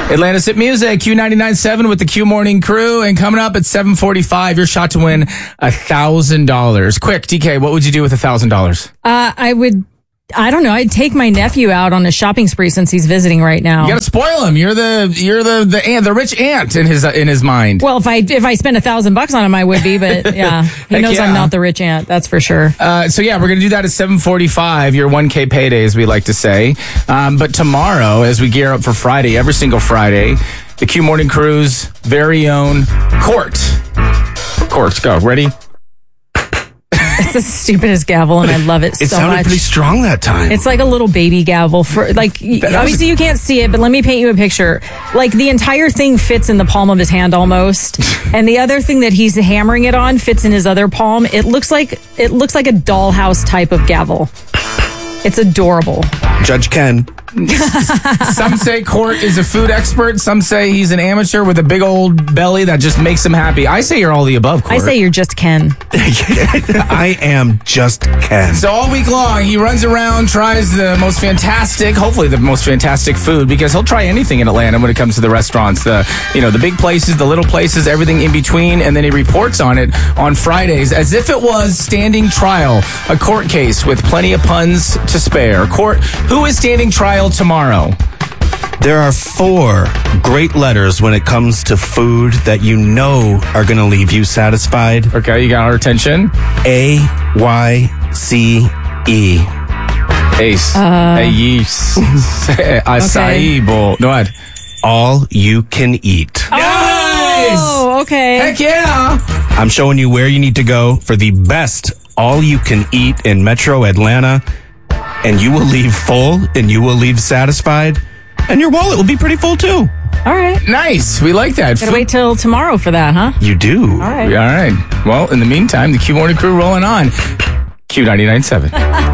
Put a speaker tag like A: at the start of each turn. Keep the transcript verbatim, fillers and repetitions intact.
A: Atlanta's Hit Music, Q ninety-nine point seven with the Q Morning Crew. And coming up at seven forty-five, your shot to win one thousand dollars. Quick, D K, what would you do with one thousand dollars?
B: Uh, I would... I don't know. I'd take my nephew out on a shopping spree since he's visiting right now.
A: You got to spoil him. You're the you're the the aunt, the rich aunt in his in his mind.
B: Well, if I if I spend a thousand bucks on him, I would be. But yeah, he knows
A: yeah.
B: I'm not the rich aunt. That's for sure.
A: Uh, so yeah, we're gonna do that at seven forty-five. Your one K payday, as we like to say. Um, but tomorrow, as we gear up for Friday, every single Friday, the Q Morning Crew's very own Court. Court, go. Ready?
B: It's the stupidest gavel, and I love it,
C: it
B: so
C: sounded
B: much.
C: pretty strong that time.
B: It's like a little baby gavel. For like, obviously you can't see it, but let me paint you a picture. Like the entire thing fits in the palm of his hand almost, and the other thing that he's hammering it on fits in his other palm. It looks like it looks like a dollhouse type of gavel. It's adorable.
C: Judge Ken.
A: Some say Court is a food expert. Some say he's an amateur with a big old belly that just makes him happy. I say you're all the above, Court.
B: I say you're just Ken.
C: I am just Ken.
A: So all week long, he runs around, tries the most fantastic, hopefully the most fantastic food, because he'll try anything in Atlanta when it comes to the restaurants. The, you know, the big places, the little places, everything in between, and then he reports on it on Fridays as if it was standing trial, a court case with plenty of puns to spare. Court, who is standing trial tomorrow?
C: There are four great letters when it comes to food that you know are going to leave you satisfied.
A: Okay, you got our attention.
C: A Y C E.
A: Ace.
B: Uh,
A: Ace. Acai bowl. No, what?
C: All you can eat.
A: Nice!
B: Oh, okay.
A: Heck yeah!
C: I'm showing you where you need to go for the best all you can eat in Metro Atlanta. And you will leave full, and you will leave satisfied, and your wallet will be pretty full too.
B: All right.
A: Nice. We like that.
B: Gotta wait till tomorrow for that, huh?
C: You do.
B: All right.
A: All right. Well, in the meantime, the Q Morning Crew rolling on. Q ninety-nine point seven.